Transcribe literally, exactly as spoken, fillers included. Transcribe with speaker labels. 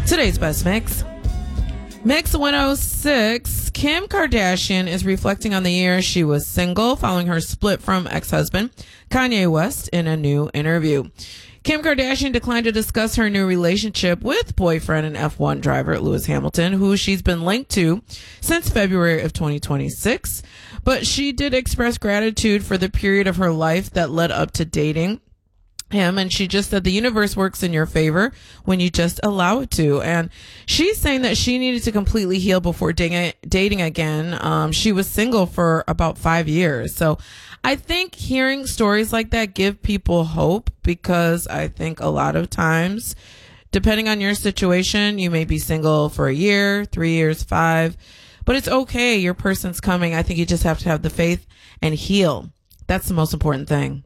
Speaker 1: Today's best mix. Mix one oh six. Kim Kardashian is reflecting on the year she was single following her split from ex-husband Kanye West in a new interview. Kim Kardashian declined to discuss her new relationship with boyfriend and F one driver Lewis Hamilton, who she's been linked to since February of twenty twenty-six. But she did express gratitude for the period of her life that led up to dating him, and she just said the universe works in your favor when you just allow it to. And she's saying that she needed to completely heal before dating dating again. Um, she was single for about five years. So I think hearing stories like that give people hope, because I think a lot of times, depending on your situation, you may be single for a year, three years, five, but it's okay. Your person's coming. I think you just have to have the faith and heal. That's the most important thing.